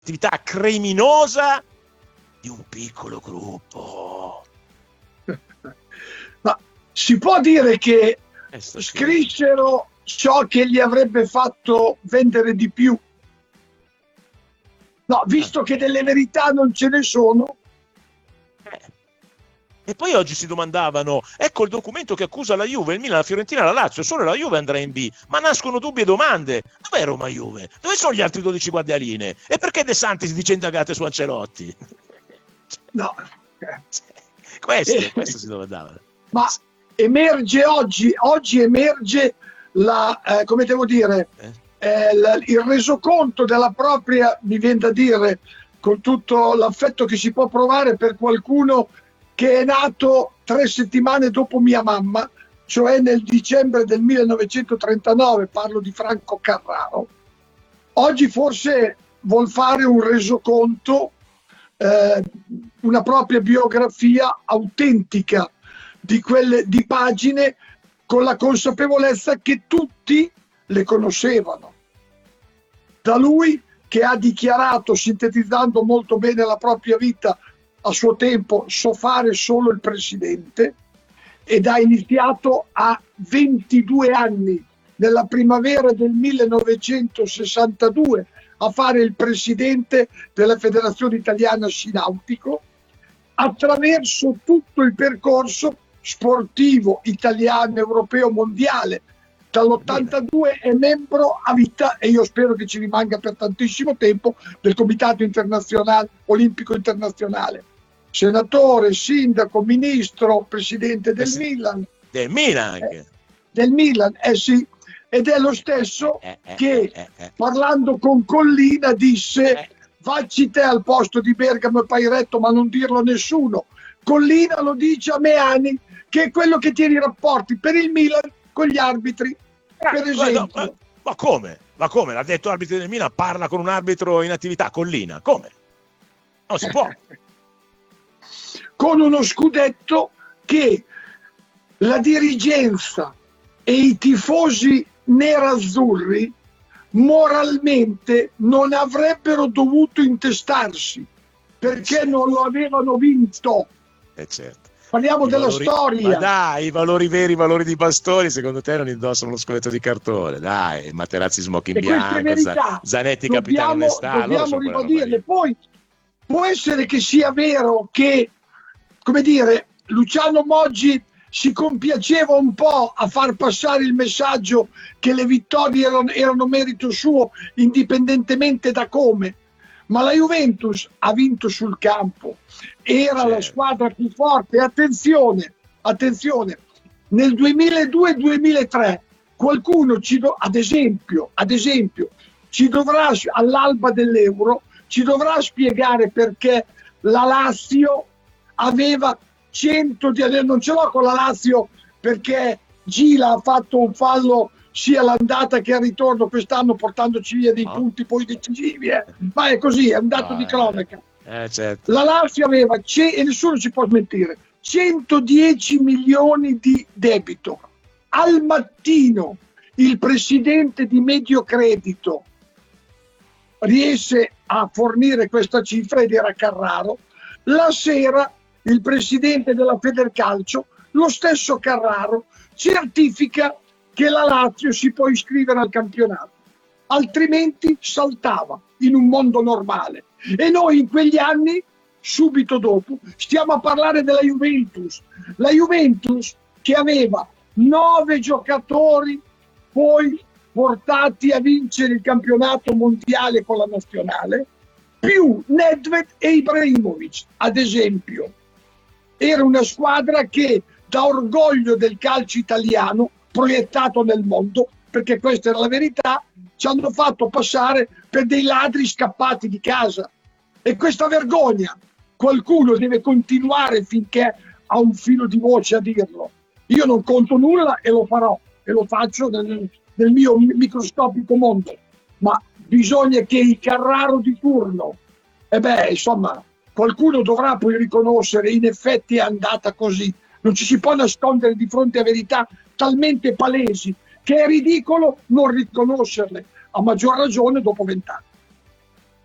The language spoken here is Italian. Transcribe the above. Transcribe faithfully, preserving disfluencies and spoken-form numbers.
attività criminosa di un piccolo gruppo. Ma si può dire che scrissero ciò che gli avrebbe fatto vendere di più? No, visto che delle verità non ce ne sono. Eh. E poi oggi si domandavano, ecco il documento che accusa la Juve, il Milan, la Fiorentina, la Lazio, solo la Juve andrà in B. Ma nascono dubbi e domande. Dov'è Roma Juve? Dove sono gli altri dodici guardialine? E perché De Santis dice indagate su Ancelotti? No. Questo, eh. questo si domandava. Ma emerge oggi, oggi emerge la, eh, come devo dire, eh? Eh, la, il resoconto della propria, mi viene da dire, con tutto l'affetto che si può provare per qualcuno che è nato tre settimane dopo mia mamma, cioè nel dicembre del millenovecentotrentanove, parlo di Franco Carraro. Oggi forse vuol fare un resoconto, eh, una propria biografia autentica di quelle di pagine, con la consapevolezza che tutti le conoscevano. Da lui, che ha dichiarato, sintetizzando molto bene la propria vita a suo tempo, so fare solo il presidente, ed ha iniziato a ventidue anni, nella primavera del millenovecentosessantadue, a fare il presidente della Federazione Italiana Sci-Nautico, attraverso tutto il percorso sportivo italiano, europeo, mondiale. Dall'ottantadue è membro a vita, e io spero che ci rimanga per tantissimo tempo, del Comitato Internazionale Olimpico Internazionale. Senatore, sindaco, ministro, presidente del eh sì. Milan. Del Milan anche. Eh, del Milan, eh sì. Ed è lo stesso eh, eh, che, eh, eh. parlando con Collina, disse Eh. facci te al posto di Bergamo e Pairetto, ma non dirlo a nessuno. Collina lo dice a Meani, che è quello che tiene i rapporti per il Milan con gli arbitri, per esempio. Ma, ma, ma come? Ma come? L'ha detto arbitro del Milan, parla con un arbitro in attività, Collina. Come? Non si può. Con uno scudetto che la dirigenza e i tifosi nerazzurri moralmente non avrebbero dovuto intestarsi, perché non lo avevano vinto. Eh certo. Parliamo I della valori, storia. Ma dai, i valori veri, i valori di Bastoni, secondo te non indossano lo scudetto di cartone? Dai, Materazzi smoking bianco, verità, Zanetti dobbiamo, capitano onestà. Dobbiamo ribadirle. Poi può essere che sia vero che, come dire, Luciano Moggi si compiaceva un po' a far passare il messaggio che le vittorie erano, erano merito suo, indipendentemente da come. Ma la Juventus ha vinto sul campo, era certo. La squadra più forte. Attenzione, attenzione, nel duemiladue duemilatré qualcuno ci do, ad esempio, ad esempio, ci dovrà, all'alba dell'Euro, ci dovrà spiegare perché la Lazio aveva cento di, non ce l'ho con la Lazio perché Gila ha fatto un fallo sia l'andata che al ritorno quest'anno, portandoci via dei punti poi decisivi, eh. Ma è così, è un dato ah, di cronaca. Eh, certo. La Lazio aveva, e nessuno ci può smentire, centodieci milioni di debito. Al mattino il presidente di Mediocredito riesce a fornire questa cifra, ed era Carraro. La sera il presidente della Federcalcio, lo stesso Carraro, certifica che la Lazio si può iscrivere al campionato, altrimenti saltava in un mondo normale. E noi in quegli anni, subito dopo, stiamo a parlare della Juventus. La Juventus che aveva nove giocatori poi portati a vincere il campionato mondiale con la nazionale, più Nedved e Ibrahimovic, ad esempio. Era una squadra che dà orgoglio del calcio italiano proiettato nel mondo, perché questa era la verità. Ci hanno fatto passare per dei ladri scappati di casa, e questa vergogna qualcuno deve continuare finché ha un filo di voce a dirlo. Io non conto nulla e lo farò, e lo faccio nel, nel mio microscopico mondo, ma bisogna che il Carraro di turno, e beh, insomma, qualcuno dovrà poi riconoscere, in effetti è andata così. Non ci si può nascondere di fronte a verità talmente palesi che è ridicolo non riconoscerle, a maggior ragione dopo vent'anni.